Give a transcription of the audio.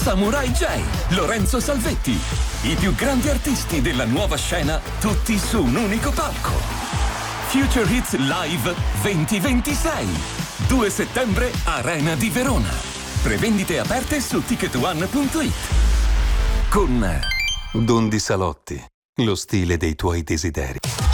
Samurai J, Lorenzo Salvetti, i più grandi artisti della nuova scena, tutti su un unico palco. Future Hits Live 2026, 2 settembre, Arena di Verona. Prevendite aperte su ticketone.it. Con Don Di Salotti, lo stile dei tuoi desideri.